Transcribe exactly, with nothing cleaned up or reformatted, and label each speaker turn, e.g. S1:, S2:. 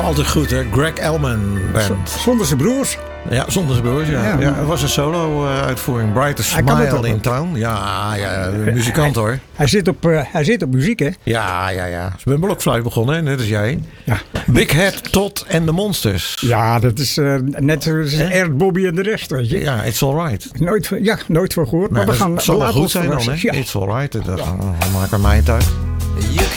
S1: altijd goed, hè? Greg Elman Band.
S2: Z- zonder zijn broers.
S1: Ja, zonder zijn broers, ja.
S2: Ja.
S1: ja. Het was een solo-uitvoering. Brighter
S2: Hij kan het
S1: Smile
S2: ook.
S1: in Town. Ja, ja, een muzikant hoor.
S2: Hij zit op, uh, hij zit op muziek, hè?
S1: Ja, ja, ja. Ze ben blokfluit begonnen, hè? Net als jij.
S2: Ja.
S1: Big Head, Todd en de Monsters.
S2: Ja, dat is uh, net zoals
S1: Hè?
S2: Erd, Bobby en de rest, weet je.
S1: Ja, It's Alright.
S2: Nooit, van- ja, nooit van gehoord.
S1: Nou,
S2: maar we gaan
S1: dat zal wel
S2: laten
S1: goed
S2: ons
S1: zijn dan, hè?
S2: verrassen. Ja.
S1: It's Alright. Dat maakt er mij uit.